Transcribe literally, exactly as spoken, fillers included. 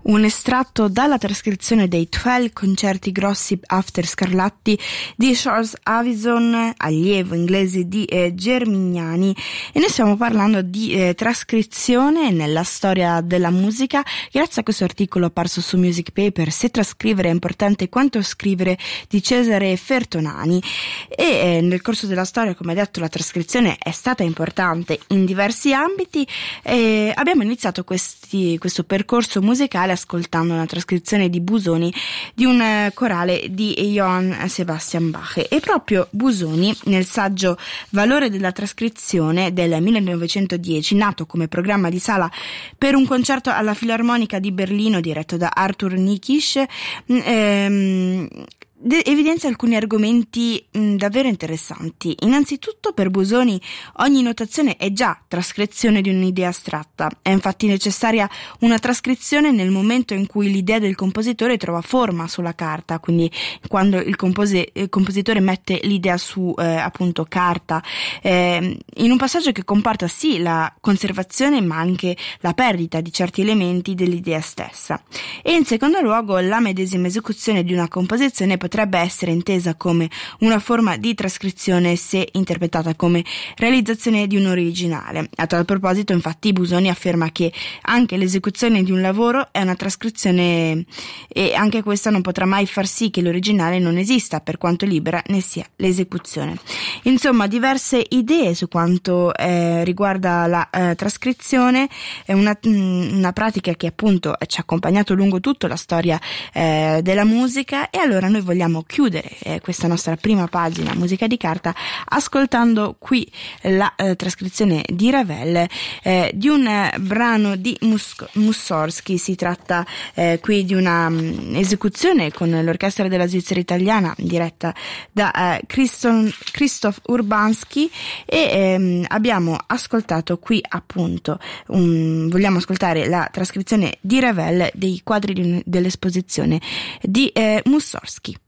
Un estratto dalla trascrizione dei dodici concerti grossi After Scarlatti di Charles Avison, allievo inglese di eh, Germignani, e noi stiamo parlando di eh, trascrizione nella storia della musica grazie a questo articolo apparso su Music Paper, Se trascrivere è importante quanto scrivere, di Cesare Fertonani. E eh, nel corso della storia, come detto, la trascrizione è stata importante in diversi ambiti e abbiamo iniziato questi, questo percorso musicale ascoltando una trascrizione di Busoni di un corale di Johann Sebastian Bach. E proprio Busoni, nel saggio Valore della trascrizione del millenovecentodieci, nato come programma di sala per un concerto alla Filarmonica di Berlino diretto da Arthur Nikisch, ehm, evidenzia alcuni argomenti mh, davvero interessanti. Innanzitutto, per Busoni ogni notazione è già trascrizione di un'idea astratta. È infatti necessaria una trascrizione nel momento in cui l'idea del compositore trova forma sulla carta, quindi quando il, compose- il compositore mette l'idea su eh, appunto carta, eh, in un passaggio che comporta sì la conservazione ma anche la perdita di certi elementi dell'idea stessa. E in secondo luogo, la medesima esecuzione di una composizione potrebbe essere intesa come una forma di trascrizione se interpretata come realizzazione di un originale. A tal proposito, infatti, Busoni afferma che anche l'esecuzione di un lavoro è una trascrizione e anche questa non potrà mai far sì che l'originale non esista, per quanto libera ne sia l'esecuzione. Insomma, diverse idee su quanto eh, riguarda la eh, trascrizione. È una, una pratica che appunto ci ha accompagnato lungo tutta la storia eh, della musica, e allora noi vogliamo chiudere eh, questa nostra prima pagina musica di carta ascoltando qui la eh, trascrizione di Ravel eh, di un eh, brano di Mus- Mussorgsky. Si tratta eh, qui di una um, esecuzione con l'orchestra della Svizzera italiana diretta da eh, Christon- Christoph Urbanski, e ehm, abbiamo ascoltato qui appunto un, vogliamo ascoltare la trascrizione di Ravel dei quadri di, dell'esposizione di eh, Mussorgsky.